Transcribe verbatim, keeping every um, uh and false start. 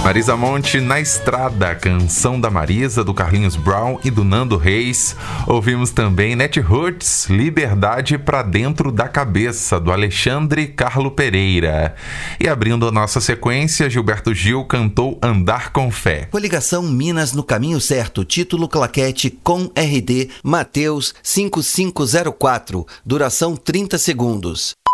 Marisa Monte, Na Estrada, canção da Marisa, do Carlinhos Brown e do Nando Reis. Ouvimos também Netroots, Liberdade pra Dentro da Cabeça, do Alexandre Carlo Pereira. E abrindo a nossa sequência, Gilberto Gil cantou Andar com Fé. Coligação Minas no Caminho Certo, título claquete com R D Mateus cinco cinco zero quatro, duração trinta segundos.